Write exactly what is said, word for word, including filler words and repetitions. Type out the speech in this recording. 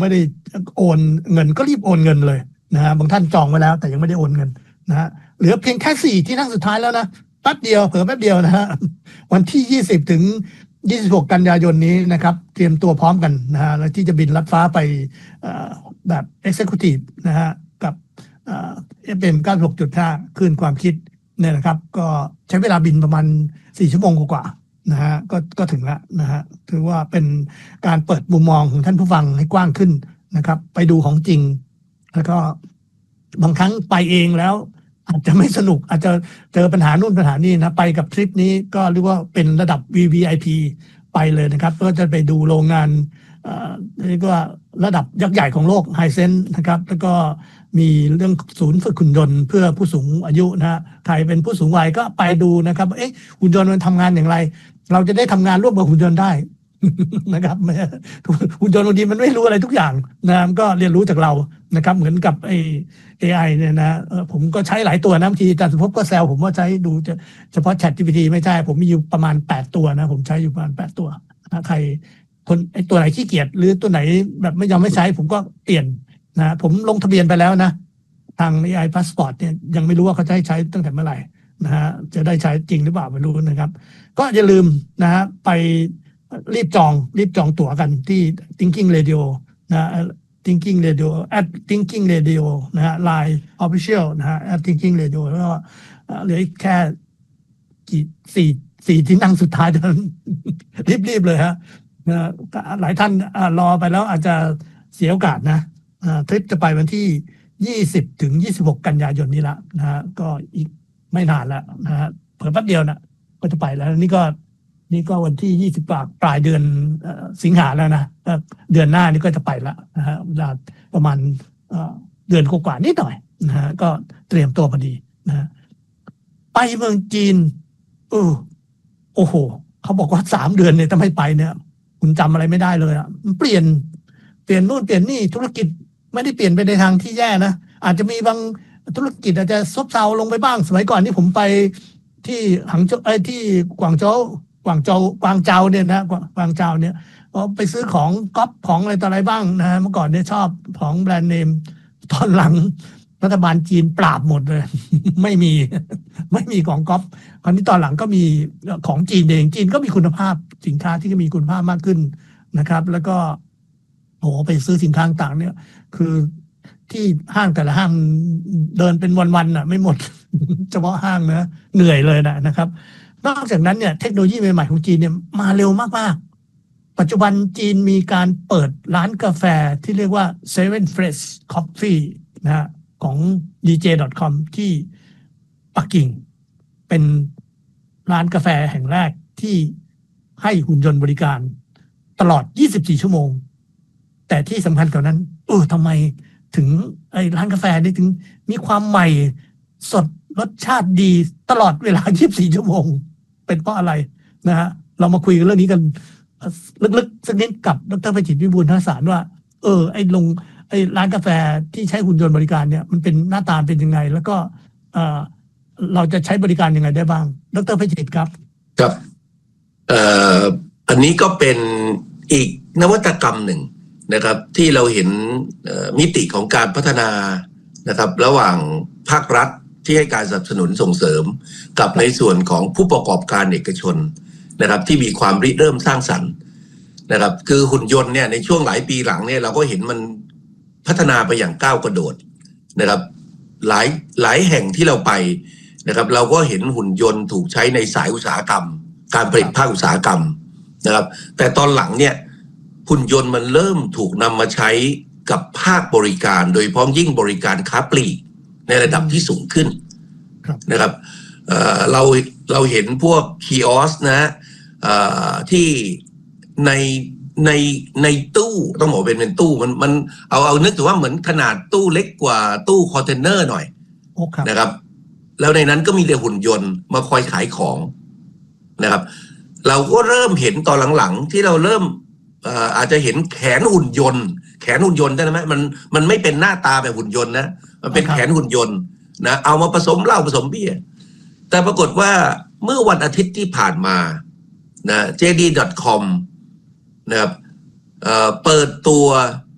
ไม่ได้โอนเงินก็รีบโอนเงินเลยนะฮะบางท่านจองไว้แล้วแต่ยังไม่ได้โอนเงินนะฮะเหลือเพียงแค่สี่ที่นั่งสุดท้ายแล้วนะแป๊บเดียวเผลอแป๊บเดียวนะฮะวันที่ยี่สิบถึงยี่สิบหกกันยายนนี้นะครับเตรียมตัวพร้อมกันนะฮะแล้วที่จะบินลัดฟ้าไปแบบ Executive นะฮะกับเอฟ เอ็ม เก้าสิบหกจุดห้า คลื่นความคิดเนี่ยนะครับก็ใช้เวลาบินประมาณสี่ชั่วโมงกว่านะฮะก็ก็ถึงแล้วนะฮะถือว่าเป็นการเปิดมุมมองของท่านผู้ฟังให้กว้างขึ้นนะครับไปดูของจริงแล้วก็บางครั้งไปเองแล้วอาจจะไม่สนุกอาจจะเจอปัญหานู่นปัญหานี่นะไปกับทริปนี้ก็เรียกว่าเป็นระดับ วี วี ไอ พี ไปเลยนะครับก็จะไปดูโรงงานเรียกว่าระดับยักษ์ใหญ่ของโลกไฮเซนส์นะครับแล้วก็มีเรื่องศูนย์ฝึกหุ่นยนต์เพื่อผู้สูงอายุนะฮะใครเป็นผู้สูงวัยก็ไปดูนะครับเอ๊ะหุ่นยนต์มันทำงานอย่างไรเราจะได้ทำงานร่วมกับหุ่นยนต์ได้ นะครับหุ่นยนต์บางทีมันไม่รู้อะไรทุกอย่างนะมันก็เรียนรู้จากเรานะครับเหมือนกับไอ้ เอ ไอ เนี่ยนะผมก็ใช้หลายตัวนะบางทีอาจารย์สุภพก็แซวผมว่าใช้ดูเฉพาะ Chat จี พี ที ไม่ใช่ผมมีอยู่ประมาณแปดตัวนะผมใช้อยู่ประมาณแปดตัวถ้าใครคนไอ้ตัวไหนขี้เกียจหรือตัวไหนแบบไม่ยอมไม่ใช้ผมก็เปลี่ยนนะผมลงทะเบียนไปแล้วนะทาง เอ ไอ Passport เนี่ยยังไม่รู้ว่าเขาจะให้ใช้ตั้งแต่เมื่อไหร่นะฮะจะได้ใช้จริงหรือเปล่าไม่รู้นะครับก็อย่าลืมนะฮะไปรีบจองรีบจองตั๋วกันที่ Thinking Radio นะ Thinking Radio at Thinking Radio นะฮะ Line Official นะฮะ at Thinking Radio แล้วก็เหลือแค่กี่สี่สี่ที่นั่งสุดท้ายเท่านั้น รีบๆเลยฮะนะหลายท่านรอไปแล้วอาจจะเสียโอกาสนะทริปจะไปวันที่ยี่สิบถึงยี่สิบหกกันยายนนี้ละนะฮะก็อีกไม่นานแล้วนะฮะเพิ่มแป๊บเดียวนะก็จะไปแล้วนี่ก็นี่ก็วันที่ยี่สิบปลายปลายเดือนสิงหาแล้วนะเดือนหน้านี่ก็จะไปแล้วนะฮะเวลาประมาณเดือนกว่าๆนิดหน่อยนะฮะก็เตรียมตัวพอดีนะฮะไปเมืองจีนเออโอ้โหเขาบอกว่าสามเดือนเนี่ยถ้าไม่ไปเนี่ยคุณจำอะไรไม่ได้เลยอ่ะมันเปลี่ยนเปลี่ยนนู่นเปลี่ยนนี่ธุรกิจไม่ได้เปลี่ยนไปในทางที่แย่นะอาจจะมีบางธุรกิจอาจจะซบเซาลงไปบ้างสมัยก่อนที่ผมไปที่หังโจวไอ้ที่กวางโจวกวางโจวกวางเจาเนี่ยนะกวางเจาเนี่ยไปซื้อของก๊อปของอะไรต่ออะไรบ้างนะฮะเมื่อก่อนเนี่ยชอบของแบรนด์เนมตอนหลังรัฐบาลจีนปราบหมดเลย ไม่มีไม่มีของก๊อปคราวนี้ตอนหลังก็มีของจีนเองจีนก็มีคุณภาพสินค้าที่มีคุณภาพมากขึ้นนะครับแล้วก็โอ้ไปซื้อสินค้าต่างเนี่ยคือที่ห้างแต่ละห้างเดินเป็นวันๆน่ะไม่หมด เฉพาะห้างนะเหนื่อยเลยนะนะครับนอกจากนั้นเนี่ยเทคโนโลยีใหม่ๆของจีนเนี่ยมาเร็วมากๆปัจจุบันจีนมีการเปิดร้านกาแฟที่เรียกว่า Seven Fresh Coffee นะฮะของ ดี เจ ดอท คอม ที่ปักกิ่งเป็นร้านกาแฟแห่งแรกที่ให้หุ่นยนต์บริการตลอดยี่สิบสี่ชั่วโมงแต่ที่สำคัญกว่านั้นเออทำไมถึงไอ้ร้านกาแฟนี่ถึงมีความใหม่สดรสชาติดีตลอดเวลายี่สิบสี่ชั่วโมงเป็นเพราะอะไรนะฮะเรามาคุยกันเรื่องนี้กันลึกๆสักนิดกับดร.ไพจิตร วิบูลย์ธนสารว่าเออไอ้ลงไอ้ร้านกาแฟที่ใช้หุ่นยนต์บริการเนี่ยมันเป็นหน้าตาเป็นยังไงแล้วก็เออเราจะใช้บริการยังไงได้บ้างดร.ไพจิตรครับครับเอ่ออันนี้ก็เป็นอีกนวัตกรรมหนึ่งนะครับที่เราเห็นมิติของการพัฒนานะครับระหว่างภาครัฐที่ให้การสนับสนุนส่งเสริมกับในส่วนของผู้ประกอบการเอกชนนะครับที่มีความริเริ่มสร้างสรรค์นะครับคือหุ่นยนต์เนี่ยในช่วงหลายปีหลังเนี่ยเราก็เห็นมันพัฒนาไปอย่างก้าวกระโดดนะครับหลายหลายแห่งที่เราไปนะครับเราก็เห็นหุ่นยนต์ถูกใช้ในสายอุตสาหกรรมการผลิตภาคอุตสาหกรรมนะครับแต่ตอนหลังเนี่ยหุ่นยนต์มันเริ่มถูกนำมาใช้กับภาคบริการโดยเฉพาะยิ่งบริการค้าปลีกในระดับที่สูงขึ้นนะครับเอ่อเราเราเห็นพวกคีออสนะเอ่อที่ในในในตู้ต้องบอกเป็นเป็นตู้มันมันเอาเอานึกถึงว่าเหมือนขนาดตู้เล็กกว่าตู้คอนเทนเนอร์หน่อยนะครับแล้วในนั้นก็มีแต่หุ่นยนต์มาคอยขายของนะครับเราก็เริ่มเห็นตอนหลังๆที่เราเริ่มอาจจะเห็นแขนหุ่นยนต์แขนหุ่นยนต์ได้ไหมมันมันไม่เป็นหน้าตาแบบหุ่นยนต์นะมันเป็นแขนหุ่นยนต์นะเอามาผสมเหล้าผสมเบียร์แต่ปรากฏว่าเมื่อวันอาทิตย์ที่ผ่านมานะ เจ ดี ดอท คอม นะครับเอ่อเปิดตัว